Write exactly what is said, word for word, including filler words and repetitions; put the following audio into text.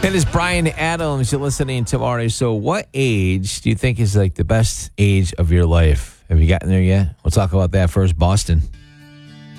It is Brian Adams. You're listening to Marty. So what age do you think is like the best age of your life? Have you gotten there yet? We'll talk about that first. Boston.